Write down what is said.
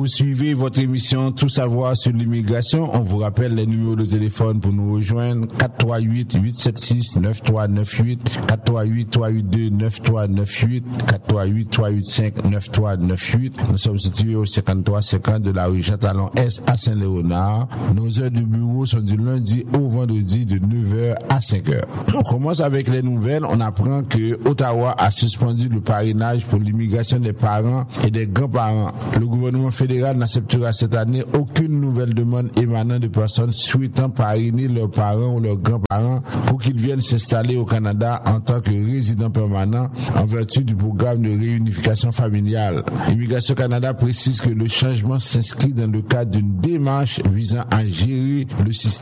Vous suivez votre émission Tout savoir sur l'immigration. On vous rappelle les numéros de téléphone pour nous rejoindre. 438-876-9398, 438-382-9398, 438-385-9398. Nous sommes situés au 5350 de la rue Chantalon S à Saint-Léonard. Nos heures de bureau sont du lundi au vendredi de 9h à 5h. On commence avec les nouvelles. On apprend que Ottawa a suspendu le parrainage pour l'immigration des parents et des grands-parents. Le gouvernement fédéral n'acceptera cette année aucune nouvelle demande émanant de personnes souhaitant parrainer leurs parents ou leurs grands-parents pour qu'ils viennent s'installer au Canada en tant que résidents permanents en vertu du programme de réunification familiale. Immigration Canada précise que le changement s'inscrit dans le cadre d'une démarche visant à gérer le système